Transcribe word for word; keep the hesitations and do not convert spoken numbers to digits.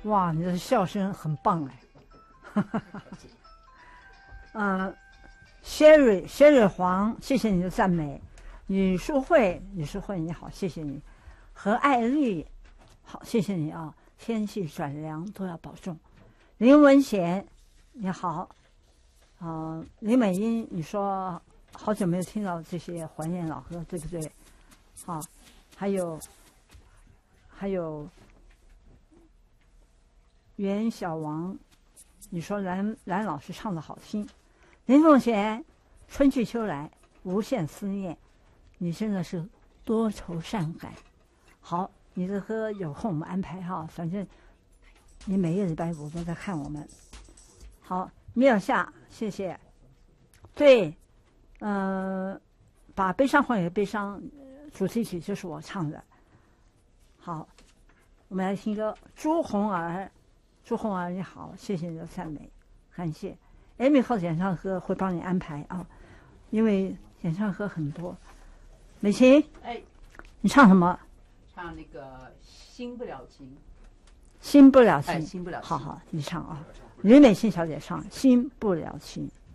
哇，你的笑声很棒哎！嗯，Sherry Sherry 黄，谢谢你的赞美。吕淑慧，吕淑慧你好，谢谢你。何爱丽，好，谢谢你啊。天气转凉都要保重。林文贤，你好。啊、呃，林美英，你说好久没有听到这些怀念老歌，对不对？好，还有还有袁小王，你说蓝蓝老师唱的好听。林凤贤，春去秋来，无限思念，你真的是多愁善感。好，你的歌有空我们安排哈，反正你每个礼拜五都在看我们。好，米尔夏，谢谢。对，呃，把悲伤换给悲伤主题曲就是我唱的。好，我们来听歌。朱红儿，朱红儿你好，谢谢你的赞美，感谢。Amy 号演唱歌会帮你安排啊，因为演唱歌很多。美琴， 哎， 你唱什么？ 唱那个新不了情。 新不了情， 哎，新不了情。 好好，你唱啊。吕美琴小姐唱《新不了情》。